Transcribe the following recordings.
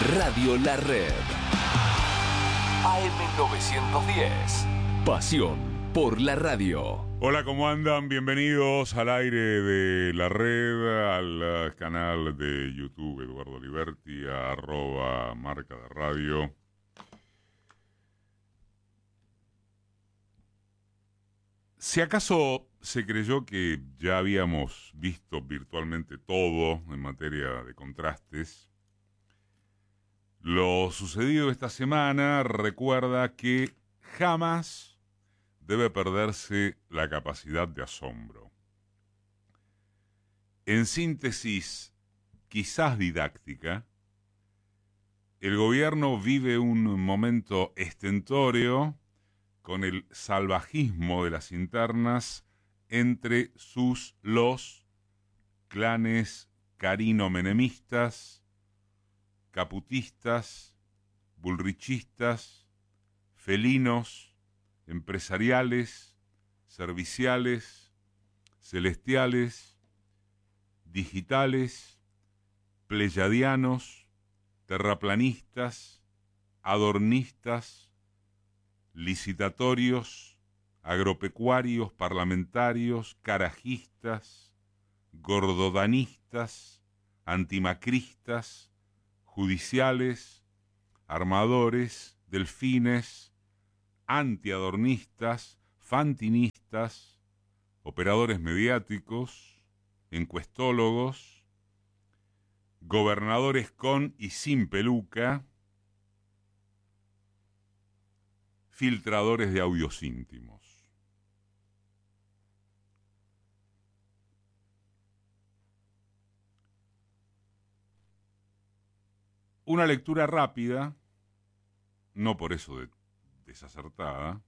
Radio La Red. AM910. Pasión por la radio. Hola, ¿cómo andan? Bienvenidos al aire de La Red, al canal de YouTube Eduardo Liberti, @ Marca de Radio. Si acaso se creyó que ya habíamos visto virtualmente todo en materia de contrastes, lo sucedido esta semana recuerda que jamás debe perderse la capacidad de asombro. En síntesis, quizás didáctica, el gobierno vive un momento estentóreo con el salvajismo de las internas entre los clanes carino-menemistas, caputistas, bullrichistas, felinos, empresariales, serviciales, celestiales, digitales, pleyadianos, terraplanistas, adornistas, licitatorios, agropecuarios, parlamentarios, carajistas, gordodanistas, antimacristas, judiciales, armadores, delfines, antiadornistas, fantinistas, operadores mediáticos, encuestólogos, gobernadores con y sin peluca, filtradores de audios íntimos. Una lectura rápida, no por eso desacertada,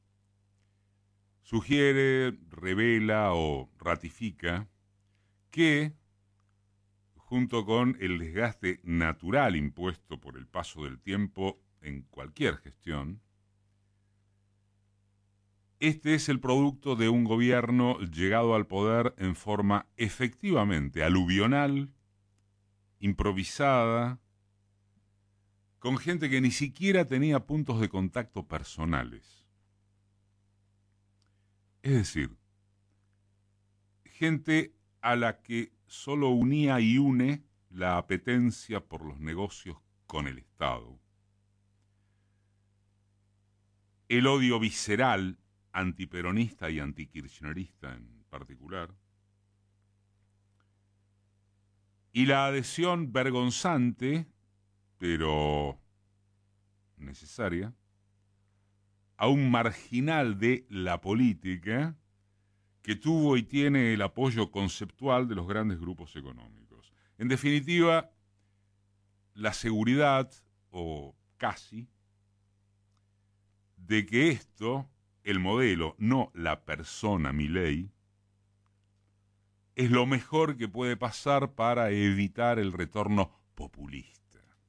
sugiere, revela o ratifica que, junto con el desgaste natural impuesto por el paso del tiempo en cualquier gestión, este es el producto de un gobierno llegado al poder en forma efectivamente aluvional, improvisada, con gente que ni siquiera tenía puntos de contacto personales. Es decir, gente a la que solo unía y une la apetencia por los negocios con el Estado, el odio visceral antiperonista y antikirchnerista en particular, y la adhesión vergonzante, pero necesaria, a un marginal de la política que tuvo y tiene el apoyo conceptual de los grandes grupos económicos. En definitiva, la seguridad, o casi, de que esto, el modelo, no la persona Milei, es lo mejor que puede pasar para evitar el retorno populista.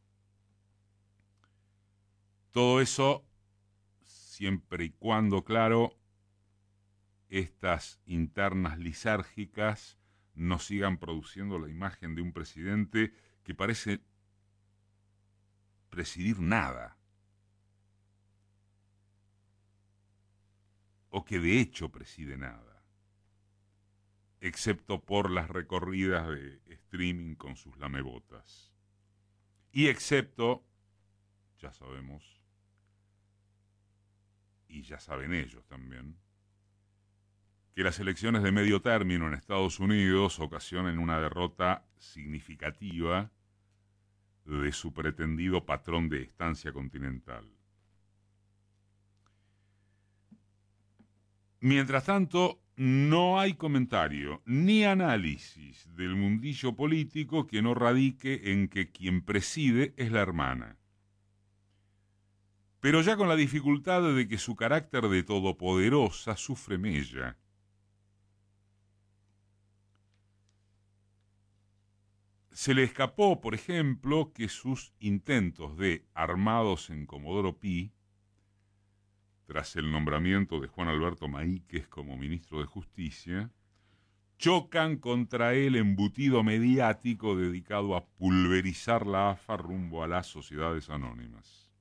Todo eso siempre y cuando, claro, estas internas lisérgicas no sigan produciendo la imagen de un presidente que parece presidir nada, o que de hecho preside nada, excepto por las recorridas de streaming con sus lamebotas. Y excepto, ya sabemos, y ya saben ellos también, que las elecciones de medio término en Estados Unidos ocasionen una derrota significativa de su pretendido patrón de estancia continental. Mientras tanto, no hay comentario ni análisis del mundillo político que no radique en que quien preside es la hermana. Pero ya con la dificultad de que su carácter de todopoderosa sufre mella. Se le escapó, por ejemplo, que sus intentos de armados en Comodoro Pi, tras el nombramiento de Juan Alberto Maíquez como ministro de Justicia, chocan contra el embutido mediático dedicado a pulverizar la AFA rumbo a las sociedades anónimas.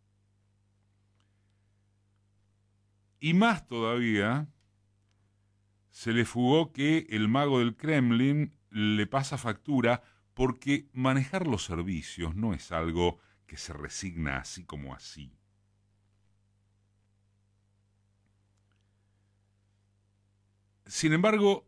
Y más todavía, se le fugó que el mago del Kremlin le pasa factura porque manejar los servicios no es algo que se resigna así como así. Sin embargo,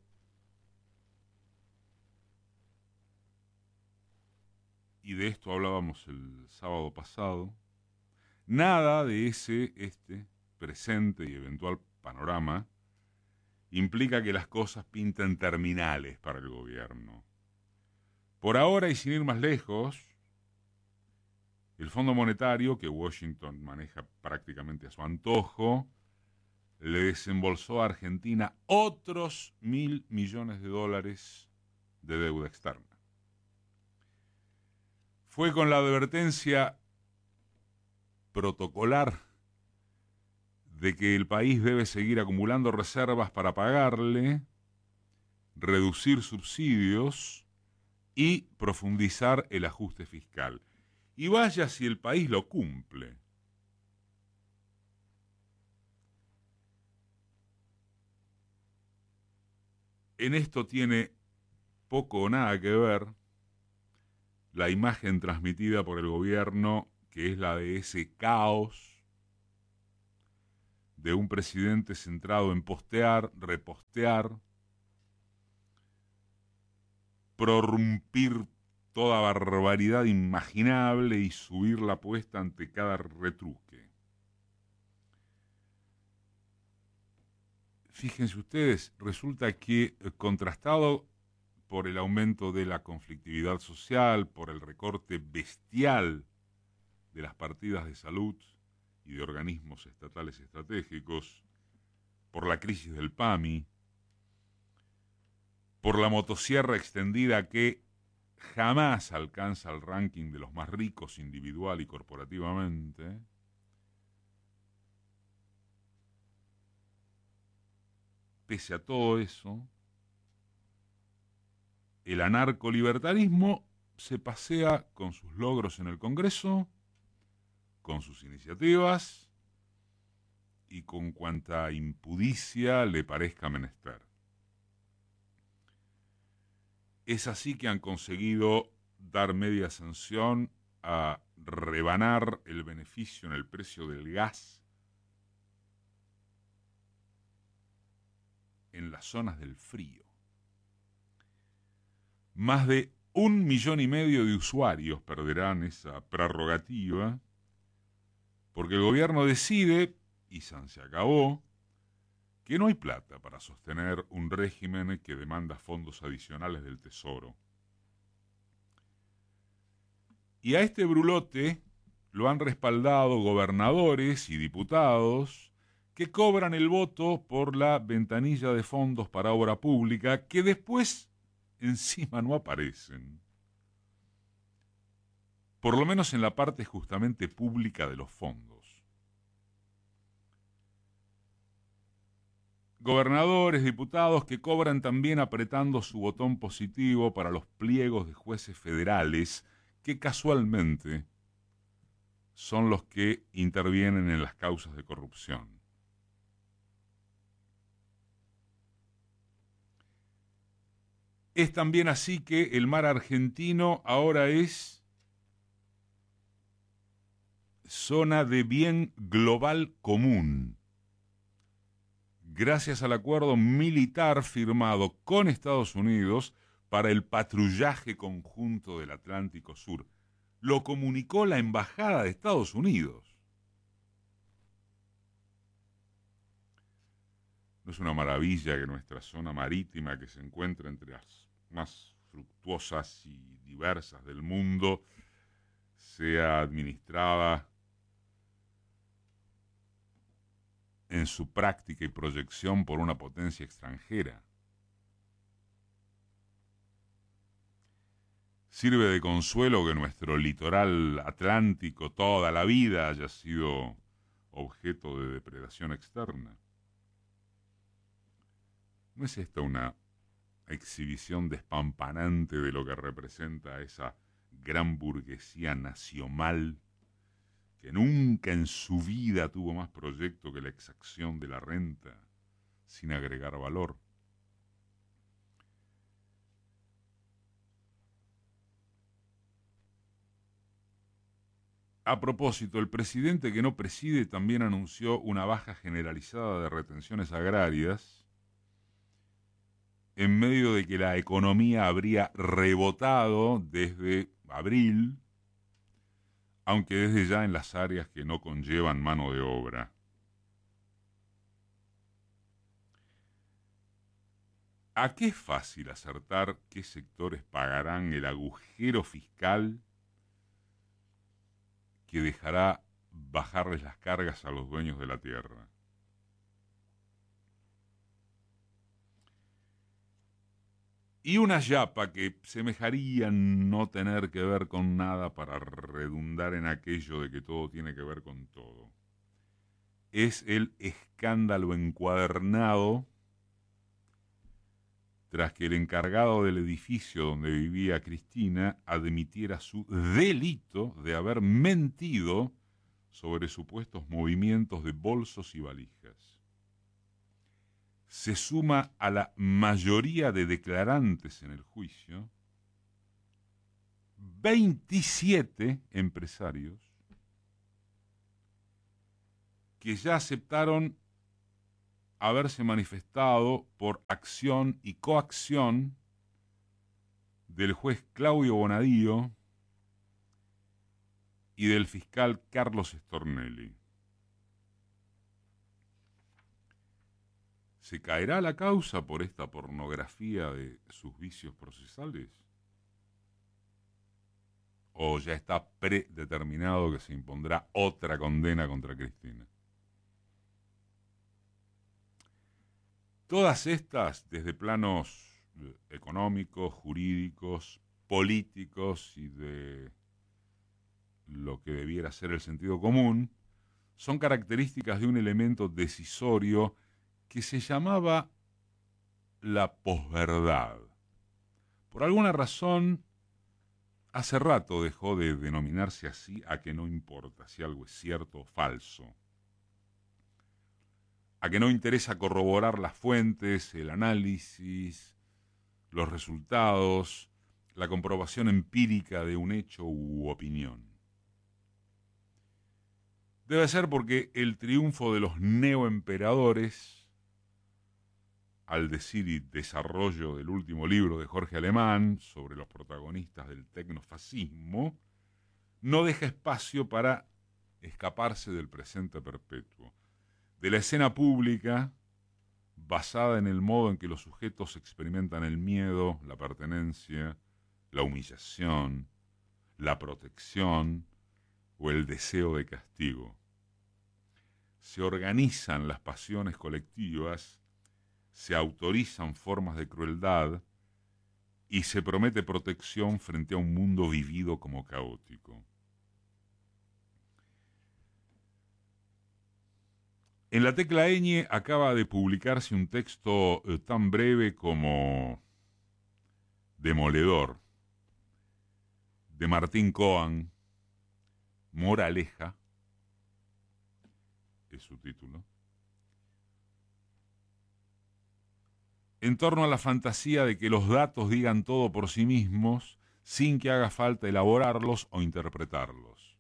y de esto hablábamos el sábado pasado, nada de este presente y eventual panorama implica que las cosas pinten terminales para el gobierno. Por ahora, y sin ir más lejos, el Fondo Monetario, que Washington maneja prácticamente a su antojo, le desembolsó a Argentina otros $1.000 millones de deuda externa. Fue con la advertencia protocolar de que el país debe seguir acumulando reservas para pagarle, reducir subsidios y profundizar el ajuste fiscal. Y vaya si el país lo cumple. En esto tiene poco o nada que ver la imagen transmitida por el gobierno, que es la de ese caos de un presidente centrado en postear, repostear, prorrumpir toda barbaridad imaginable y subir la apuesta ante cada retruque. Fíjense ustedes, resulta que contrastado por el aumento de la conflictividad social, por el recorte bestial de las partidas de salud y de organismos estatales estratégicos, por la crisis del PAMI, por la motosierra extendida que jamás alcanza el ranking de los más ricos individual y corporativamente, pese a todo eso, el anarcolibertarismo se pasea con sus logros en el Congreso, con sus iniciativas y con cuanta impudicia le parezca menester. Es así que han conseguido dar media sanción a rebanar el beneficio en el precio del gas en las zonas del frío. Más de 1,5 millones de usuarios perderán esa prerrogativa porque el gobierno decide, y se acabó, que no hay plata para sostener un régimen que demanda fondos adicionales del Tesoro. Y a este brulote lo han respaldado gobernadores y diputados que cobran el voto por la ventanilla de fondos para obra pública que después encima no aparecen. Por lo menos en la parte justamente pública de los fondos. Gobernadores, diputados que cobran también apretando su botón positivo para los pliegos de jueces federales que casualmente son los que intervienen en las causas de corrupción. Es también así que el mar argentino ahora es zona de bien global común, gracias al acuerdo militar firmado con Estados Unidos para el patrullaje conjunto del Atlántico Sur. Lo comunicó la Embajada de Estados Unidos. ¿No es una maravilla que nuestra zona marítima, que se encuentra entre las más fructuosas y diversas del mundo, sea administrada en su práctica y proyección por una potencia extranjera? Sirve de consuelo que nuestro litoral atlántico toda la vida haya sido objeto de depredación externa. ¿No es esta una exhibición despampanante de lo que representa esa gran burguesía nacional que nunca en su vida tuvo más proyecto que la exacción de la renta sin agregar valor. A propósito, el presidente que no preside también anunció una baja generalizada de retenciones agrarias en medio de que la economía habría rebotado desde abril, aunque desde ya en las áreas que no conllevan mano de obra. ¿A qué es fácil acertar qué sectores pagarán el agujero fiscal que dejará bajarles las cargas a los dueños de la tierra? Y una yapa que semejaría no tener que ver con nada para redundar en aquello de que todo tiene que ver con todo. Es el escándalo encuadernado tras que el encargado del edificio donde vivía Cristina admitiera su delito de haber mentido sobre supuestos movimientos de bolsos y valijas. Se suma a la mayoría de declarantes en el juicio 27 empresarios que ya aceptaron haberse manifestado por acción y coacción del juez Claudio Bonadío y del fiscal Carlos Stornelli. ¿Se caerá la causa por esta pornografía de sus vicios procesales? ¿O ya está predeterminado que se impondrá otra condena contra Cristina? Todas estas, desde planos económicos, jurídicos, políticos y de lo que debiera ser el sentido común, son características de un elemento decisorio que se llamaba la posverdad. Por alguna razón, hace rato dejó de denominarse así, a que no importa si algo es cierto o falso, a que no interesa corroborar las fuentes, el análisis, los resultados, la comprobación empírica de un hecho u opinión. Debe ser porque el triunfo de los neoemperadores, al decir y desarrollo del último libro de Jorge Alemán sobre los protagonistas del tecnofascismo, no deja espacio para escaparse del presente perpetuo, de la escena pública basada en el modo en que los sujetos experimentan el miedo, la pertenencia, la humillación, la protección o el deseo de castigo. Se organizan las pasiones colectivas, se autorizan formas de crueldad y se promete protección frente a un mundo vivido como caótico. En la tecla ñ acaba de publicarse un texto tan breve como demoledor, de Martín Cohen, Moraleja, es su título, en torno a la fantasía de que los datos digan todo por sí mismos sin que haga falta elaborarlos o interpretarlos.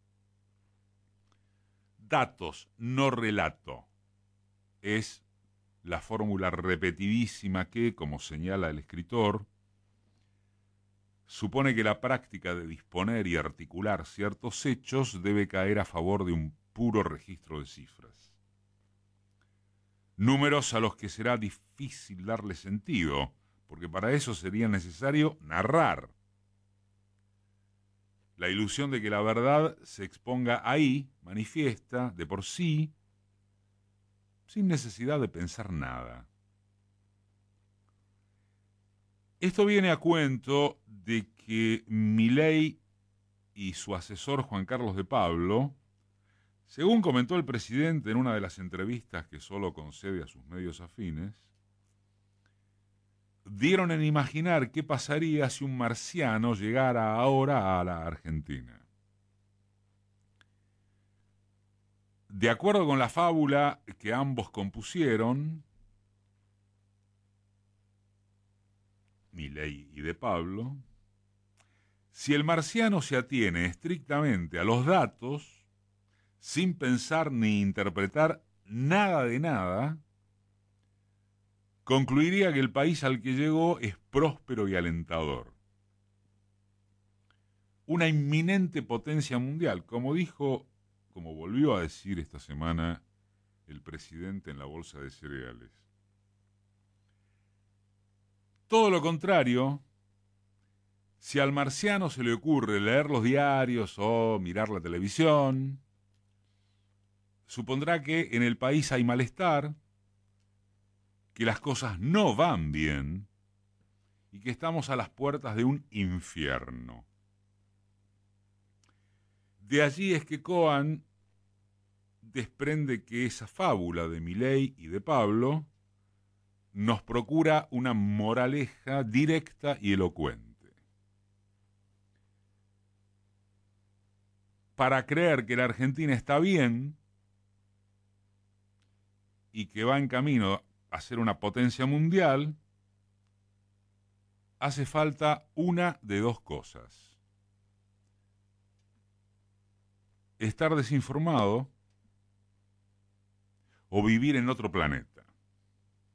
Datos, no relato, es la fórmula repetidísima que, como señala el escritor, supone que la práctica de disponer y articular ciertos hechos debe caer a favor de un puro registro de cifras. Números a los que será difícil darle sentido, porque para eso sería necesario narrar. La ilusión de que la verdad se exponga ahí, manifiesta, de por sí, sin necesidad de pensar nada. Esto viene a cuento de que Milei y su asesor Juan Carlos de Pablo, según comentó el presidente en una de las entrevistas que solo concede a sus medios afines, dieron en imaginar qué pasaría si un marciano llegara ahora a la Argentina. De acuerdo con la fábula que ambos compusieron, Milei y de Pablo, si el marciano se atiene estrictamente a los datos, sin pensar ni interpretar nada de nada, concluiría que el país al que llegó es próspero y alentador. Una inminente potencia mundial, como volvió a decir esta semana el presidente en la bolsa de cereales. Todo lo contrario, si al marciano se le ocurre leer los diarios o mirar la televisión, supondrá que en el país hay malestar, que las cosas no van bien y que estamos a las puertas de un infierno. De allí es que Cohen desprende que esa fábula de Milei y de Pablo nos procura una moraleja directa y elocuente. Para creer que la Argentina está bien y que va en camino a ser una potencia mundial, hace falta una de dos cosas: estar desinformado o vivir en otro planeta.